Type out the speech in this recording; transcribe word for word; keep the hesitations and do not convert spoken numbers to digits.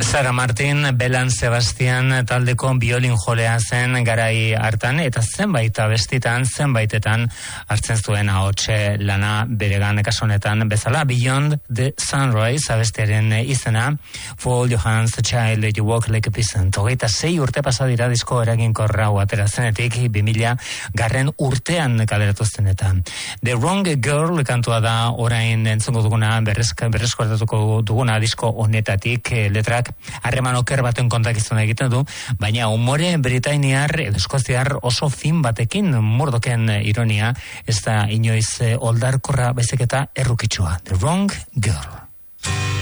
Sara Martin, Belan Sebastian taldeko biolin jolea zen garai hartan, eta zenbait abestitan, zenbaitetan hartzen zuen ahotse lana beregan kasonetan bezala. Beyond the Sunrise abestiaren izena, Fold Your Hands, Child, You Walk Like a Peasant. Hogeita sei urte pasa dira disko eraginkorra hau atera zenetik, bi mila garren urtean kaleratu zenetan. The Wrong Girl kantua da orain entzungo duguna, berrezkoartatuko duguna disko honetatik, letrak harreman oker baten kontakizuna egiten du, baina umore britainiar edo eskoziar oso fin batekin, Murdochen ironia, ez da inoiz oldarkorra baizik eta errukitsua. The Wrong Girl.